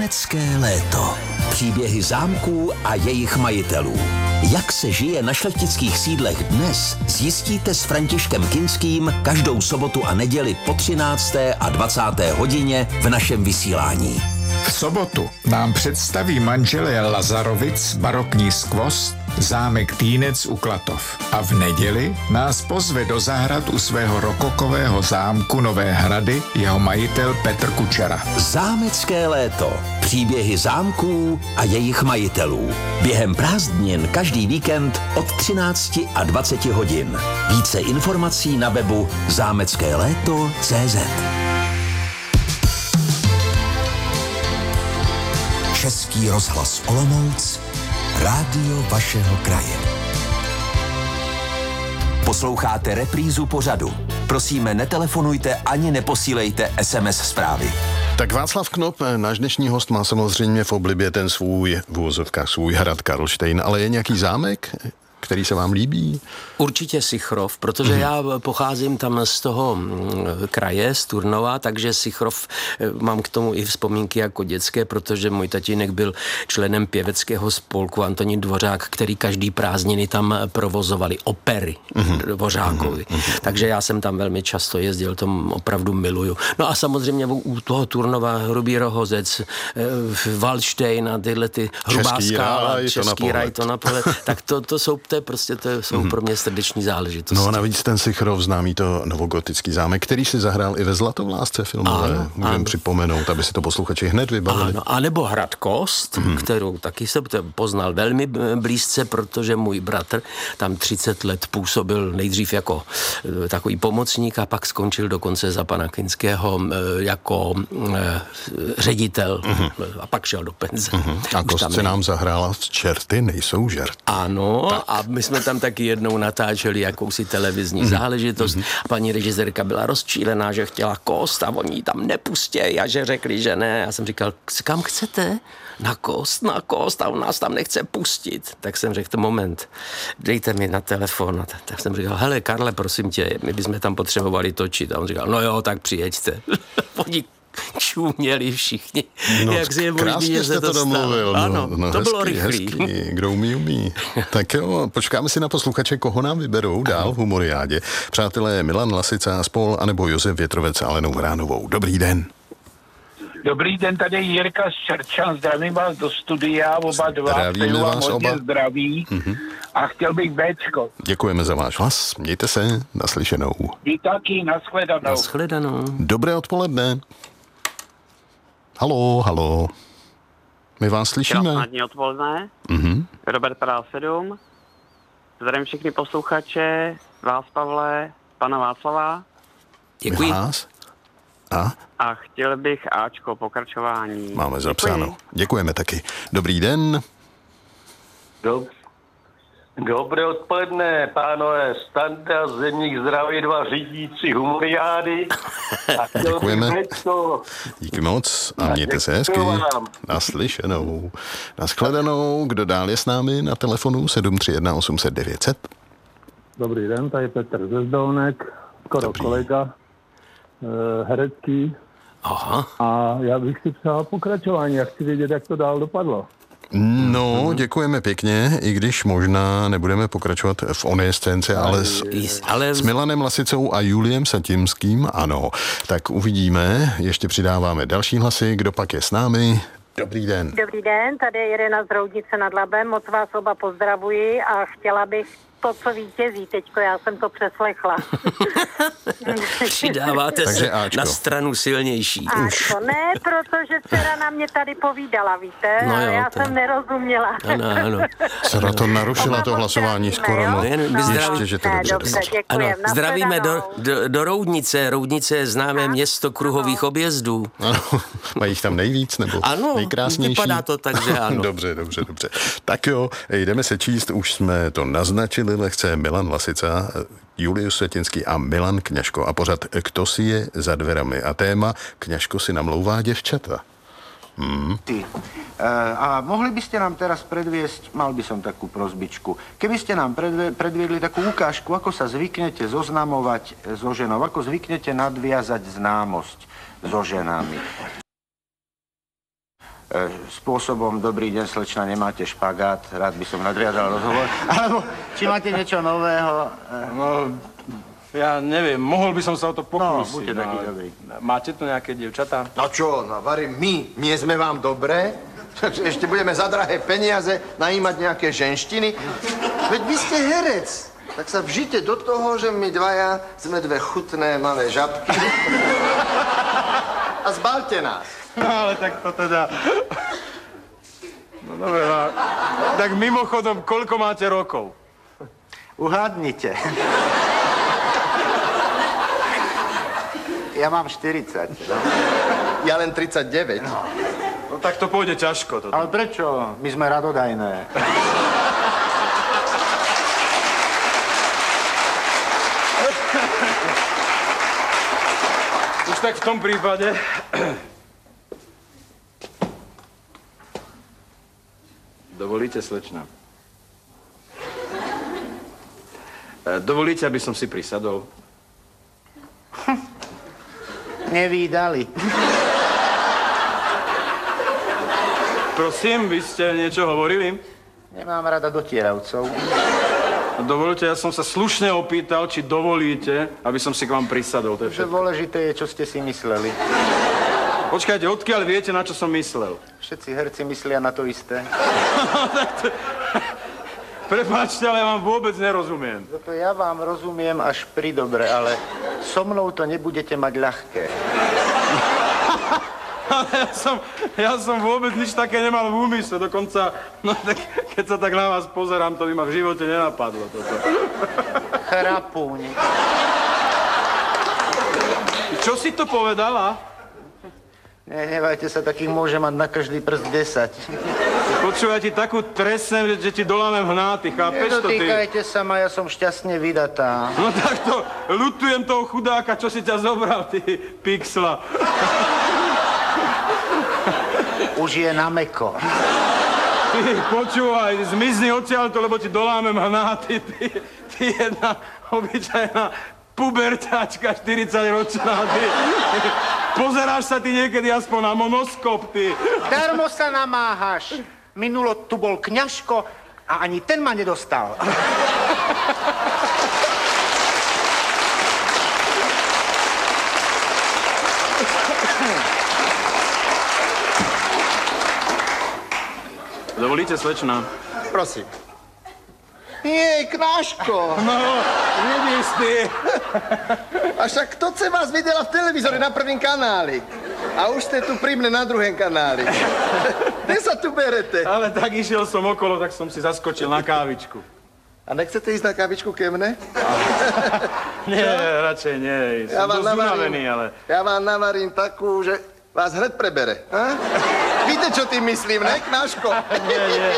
Zámecké léto. Příběhy zámků a jejich majitelů. Jak se žije na šlechtických sídlech dnes, zjistíte s Františkem Kinským každou sobotu a neděli po 13. a 20. hodině v našem vysílání. V sobotu nám představí manželé Lazarovic barokní skvost zámek Týnec u Klatov. A v neděli nás pozve do zahrad u svého rokokového zámku Nové Hrady jeho majitel Petr Kučera. Zámecké léto. Příběhy zámků a jejich majitelů. Během prázdnin každý víkend od 13 a 20 hodin. Více informací na webu zámeckéléto.cz. Český rozhlas Olomouc, rádio vašeho kraje. Posloucháte reprízu pořadu. Prosíme, netelefonujte ani neposílejte SMS zprávy. Tak Václav Knop, náš dnešní host, má samozřejmě v oblibě ten svůj, v uvozovkách svůj hrad Karlštejn, ale je nějaký zámek, který se vám líbí? Určitě Sichrov, protože já pocházím tam z toho kraje, z Turnova, takže Sichrov, mám k tomu i vzpomínky jako dětské, protože můj tatínek byl členem pěveckého spolku Antonín Dvořák, který každý prázdniny tam provozovali opery Dvořákovi. Takže já jsem tam velmi často jezdil, to opravdu miluju. No a samozřejmě u toho Turnova Hrubý Rohozec, Valdštejn a tyhle ty Hrubá skála, Český ráj, to na pohled. Tak to jsou pro mě srdeční záležitosti. No a navíc ten Sichrov, známý to novogotický zámek, který si zahrál i ve Zlatovlásce filmové. Můžeme připomenout, aby si to posluchači hned vybavili. Ano, a nebo Hrad Kost, kterou taky jsem poznal velmi blízce, protože můj bratr tam 30 let působil nejdřív jako takový pomocník a pak skončil dokonce za pana Kinského jako ředitel a pak šel do penze. A Kost se nám zahrála v Čerty nejsou žert. Ano, tak. A my jsme tam taky jednou natáčeli jakousi televizní záležitost. Paní režisérka byla rozčílená, že chtěla Kost a oni ji tam nepustějí a že řekli, že ne. Já jsem říkal, kam chcete? Na Kost a on nás tam nechce pustit. Tak jsem řekl, moment, dejte mi na telefon. Tak jsem říkal, hele Karle, prosím tě, my bychom tam potřebovali točit. A on říkal, no jo, tak přijeďte. Oni čuměli všichni. No, jak si je možný, že se to domluvil. Ano, no, to hezký, bylo rychlý. Kdo umí. Tak jo, počkáme si na posluchače, koho nám vyberou dál v Humoriádě. Přátelé Milan Lasica a spol, anebo Josef Větrovec a Alenou Vránovou. Dobrý den. Dobrý den, tady Jirka z Čerčan, zdravím vás do studia, oba dva, Zdravíme vás hodně oba. Zdraví a chtěl bych Bčko. Děkujeme za váš hlas, mějte se, naslyšenou. Vy taky, nashledanou. Nashledanou. Dobré odpoledne. Halo. My vás slyšíme. Krásné odpoledne. Robert Prál 7. Zdravím všechny posluchače, vás Pavle, pana Václava. Děkuji. Vás? A chtěl bych Ačko, pokračování. Máme zapsáno. Děkujeme taky. Dobrý den. Dobré odpoledne, pánové. Standa, Zemník, Zdraví, 2 řídící Humoriády. Děkujeme. Díky moc a mějte se hezky. Naslyšenou. Nashledanou. Kdo dál je s námi na telefonu 731 800 900? Dobrý den, tady Petr ze Zdolnek, skoro Dobrý. kolega, herecký. Aha. A já bych si přál pokračování, já chci vědět, jak to dál dopadlo. No, děkujeme pěkně, i když možná nebudeme pokračovat v oné scénce, ale s Milanem Lasicou a Juliem Satimským, ano. Tak uvidíme, ještě přidáváme další hlasy, kdo pak je s námi. Dobrý den. Dobrý den, tady je Irena z Roudnice nad Labem, moc vás oba pozdravuji a chtěla bych to, co vítězí teďko, já jsem to přeslechla. Přidáváte Takže se Ačko. na stranu silnější. Ačko, ne, protože dcera na mě tady povídala, víte, No a jo, já to- jsem nerozuměla. Ano. Dcera to narušila to hlasování skoro, no. Ještě, že to dobře dobře, dopadlo. Ano, děkujem. zdravíme Nashledanou. do Roudnice. Roudnice je známé město kruhových objezdů. Ano, mají jich tam nejvíc, nebo Ano, nejkrásnější? vypadá to tak, že ano. Dobře. Tak jo, jdeme se číst, už jsme to naznačili lehce. Milan Lasica, Julius Setinský a Milan Kňažko. A pořad Kto si je za dverami. A téma Kňažko si namlouvá děvčata. A mohli by ste nám teraz predviesť, mal by som takú prosbičku, keby ste nám predviedli takú ukážku, ako sa zvyknete zoznamovať so ženou, ako zvyknete nadviazať známosť so ženami. spôsobom dobrý deň, slečna, nemáte špagát, rád by som nadviazal rozhovor. Alebo či máte niečo nového? No, ja neviem, mohol by som sa o to pokúsiť. No, buďte taký dobrý. Máte tu nejaké dievčatá? No čo, no varím, my nie sme vám dobré? Ešte budeme za drahé peniaze najímať nejaké ženštiny? Veď vy ste herec. Tak sa vžite do toho, že my dvaja sme dve chutné malé žabky. A zbalte nás. No, ale tak to teda... No dobre, no. Tak mimochodom, koľko máte rokov? Uhádnite. Ja mám 40. No. Ja len 39. No tak to pôjde ťažko. Toto. Ale prečo? My sme radodajné. Už tak v tom prípade... Dovolíte, slečna? Dovolíte, aby som si prisadol? Nevídali. Prosím, vy ste niečo hovorili? Nemám rada dotieravcov. Dovolte, ja som sa slušne opýtal, či dovolíte, aby som si k vám prisadol. To je všetko. Dôležité je, čo ste si mysleli. Počkajte, odkiaľ viete, na čo som myslel? Všetci herci myslia na to isté. Prepáčte, ale ja vám vôbec nerozumiem. Toto ja vám rozumiem až pri dobre, ale so mnou to nebudete mať ľahké. Ale ja som vôbec nič také nemal v úmysle, dokonca, no tak, keď sa tak na vás pozerám, to by ma v živote nenapadlo toto. Chrapúň. Čo si to povedala? Nehnevajte sa, takých môže mať na každý prst 10. Počúvaj, ti takú trestnem, že ti dolámem hnáty, chápeš to ty? Nedotýkajte sa ma, ja som šťastne vydatá. No tak to, ľutujem toho chudáka, čo si ťa zobral, ty pixla. Už je na meko. Ty, počúvaj, zmizni odtiaľto, lebo ti dolámem hnáty, ty jedna obyčajná pubertáčka 40-ročná, ty. Pozeráš sa ty niekedy aspoň na monoskop, ty. Darmo sa namáhaš. Minulo tu bol kňažko a ani ten ma nedostal. Dovolíte, slečna? Prosím. Nie, Knáško. No, vidíš ty. A však kto chce vás videla v televízore na prvým kanáli? A už ste tu pri mne na druhém kanáli. Kde sa tu berete? Ale tak išiel som okolo, tak som si zaskočil na kávičku. A nechcete ísť na kávičku ke mne? Nie, radšej nie. Som dosť unavený, ale... Ja vám navarím takú, že vás hned prebere. Víte, čo tým myslím, ne, Knáško? Nie.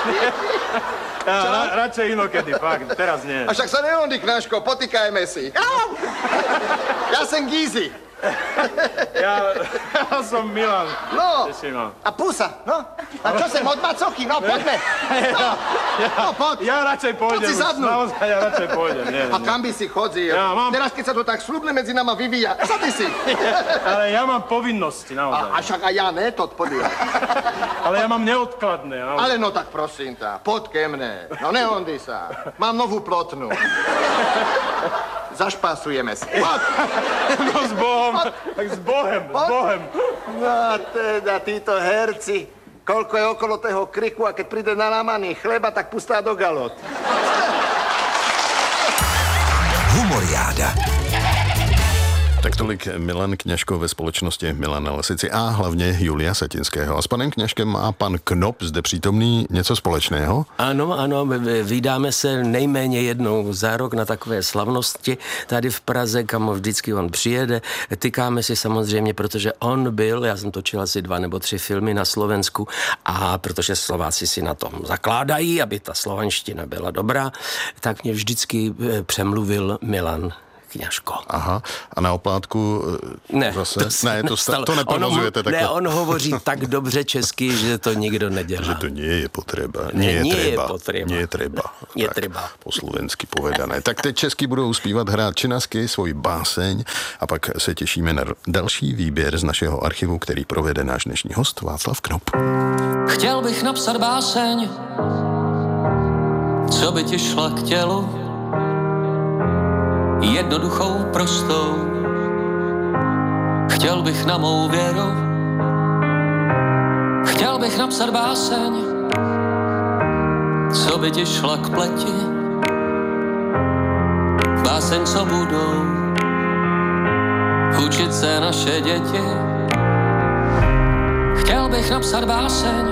Ja, radšej inokedy, fakt, teraz nie. A však sa nehondi, Knáško, potýkajme si. Ja som Gízy. Ja som Milan. No, a Pusa, no. A čo sem od macochy, no, poďme. No, poď. Ja radšej pôjdem. Poď si zadnúť. Naozaj, ja radšej pôjdem. Nie. A kam by si chodil? Ja mám... Teraz, keď sa to tak slubne medzi nama vyvíja, sadni si. Ale ja mám povinnosti, naozaj. A však aj ja ne, to podívaj. Ale ja mám neodkladné, naozaj. Ale no tak prosím ťa, poď ke mne. No nehondi sa. Mám novú plotnu. Zašpásujeme si. Poď. No s Bohom. Tak s Bohem, s Bohem. No teda, títo herci, koľko je okolo toho kriku a keď príde na lámaný chleba, tak pustá do galot. Humoriáda. Tak tolik Milan Kňažko ve společnosti Milana Lasici a hlavně Julia Satinského. A s panem Kňažkem má pan Knop zde přítomný něco společného? Ano, vydáme se nejméně jednou za rok na takové slavnosti tady v Praze, kam vždycky on přijede. Tykáme si samozřejmě, protože on byl, já jsem točil asi 2 nebo 3 filmy na Slovensku a protože Slováci si na tom zakládají, aby ta slovanština byla dobrá, tak mě vždycky přemluvil Milan kňažko. Aha, a na oplátku zase? To neprovozujete takhle. Ne, on hovoří tak dobře česky, že to nikdo nedělá. Že to nie je potreba. Nie je treba. Po slovensky povedané. Tak teď česky budou zpívat hrát Činasky svoji báseň a pak se těšíme na další výběr z našeho archivu, který provede náš dnešní host Václav Knop. Chtěl bych napsat báseň, co by ti šla k tělu, jednoduchou, prostou. Chtěl bych na mou věru, chtěl bych napsat báseň, co by ti šla k pleti, báseň, co budou učit se naše děti. Chtěl bych napsat báseň,